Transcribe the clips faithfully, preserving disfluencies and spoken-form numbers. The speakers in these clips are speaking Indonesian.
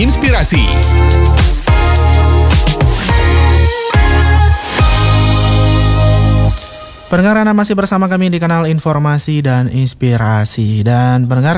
Inspirasi. Pendengar, Anda masih bersama kami di kanal Informasi dan Inspirasi. Dan pendengar,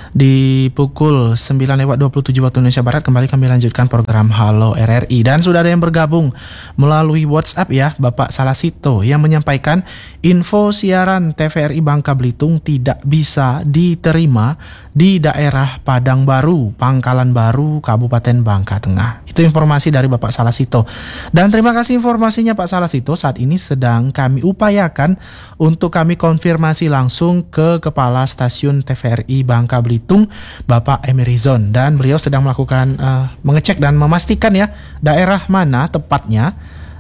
di pukul sembilan lewat dua puluh tujuh waktu Indonesia Barat kembali kami lanjutkan program Halo R R I. Dan sudah ada yang bergabung melalui WhatsApp ya, Bapak Salasito, yang menyampaikan info siaran T V R I Bangka Belitung tidak bisa diterima di daerah Padang Baru, Pangkalan Baru, Kabupaten Bangka Tengah. Itu informasi dari Bapak Salasito. Dan terima kasih informasinya Pak Salasito. Saat ini sedang kami upayakan untuk kami konfirmasi langsung ke Kepala Stasiun T V R I Bangka Belitung, Bapak Emerizon, dan beliau sedang melakukan uh, mengecek dan memastikan ya daerah mana tepatnya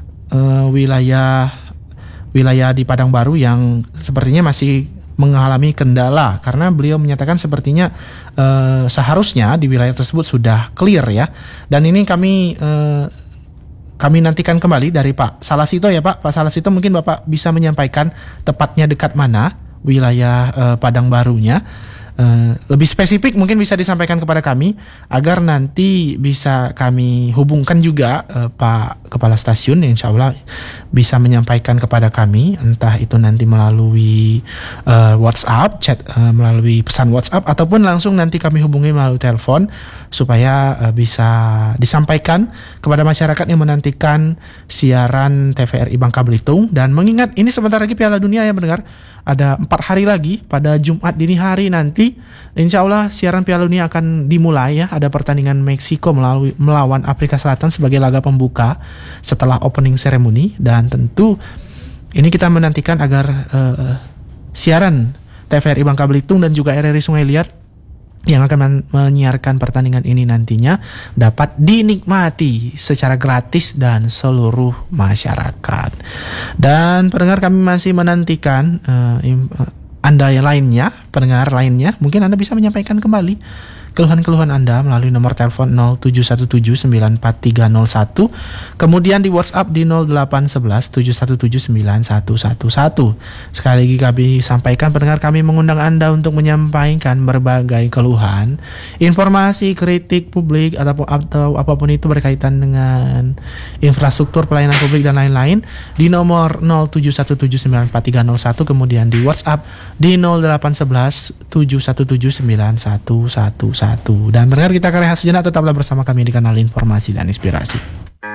uh, wilayah wilayah di Padang Baru yang sepertinya masih mengalami kendala, karena beliau menyatakan sepertinya uh, seharusnya di wilayah tersebut sudah clear ya. Dan ini kami uh, Kami nantikan kembali dari Pak Salasito ya Pak. Pak Salasito, mungkin Bapak bisa menyampaikan tepatnya dekat mana wilayah uh, Padang Barunya. Uh, lebih spesifik mungkin bisa disampaikan kepada kami agar nanti bisa kami hubungkan juga uh, Pak Kepala Stasiun, insya Allah bisa menyampaikan kepada kami, entah itu nanti melalui uh, WhatsApp, chat uh, melalui pesan WhatsApp, ataupun langsung nanti kami hubungi melalui telepon supaya uh, bisa disampaikan kepada masyarakat yang menantikan siaran T V R I Bangka Belitung. Dan mengingat ini sebentar lagi Piala Dunia ya mendengar, ada empat hari lagi pada Jumat dini hari nanti insya Allah siaran Piala Dunia akan dimulai ya. Ada pertandingan Meksiko melalui, melawan Afrika Selatan sebagai laga pembuka setelah opening ceremony. Dan tentu ini kita menantikan agar uh, siaran T V R I Bangka Belitung dan juga R R I Sungai Liat yang akan men- menyiarkan pertandingan ini nantinya dapat dinikmati secara gratis dan seluruh masyarakat. Dan pendengar, kami masih menantikan uh, im- uh, Anda yang lainnya, pendengar lainnya, mungkin Anda bisa menyampaikan kembali keluhan-keluhan Anda melalui nomor telepon nol tujuh satu tujuh sembilan empat tiga nol satu, kemudian di WhatsApp di nol delapan satu satu tujuh satu tujuh sembilan satu satu satu. Sekali lagi kami sampaikan, pendengar, kami mengundang Anda untuk menyampaikan berbagai keluhan, informasi, kritik publik ataupun atau apapun itu berkaitan dengan infrastruktur pelayanan publik dan lain-lain di nomor nol tujuh satu tujuh sembilan empat tiga nol satu, kemudian di WhatsApp di nol delapan satu satu tujuh satu tujuh sembilan satu satu satu. Dan pendengar, kita akan rehat sejenak, tetaplah bersama kami di kanal Informasi dan Inspirasi.